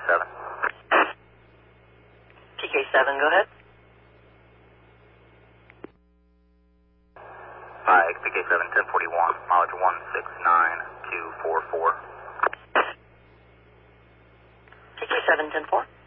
PK7. PK7, go ahead. Hi, PK7, 1041, mileage 169,244. PK7, 10-4.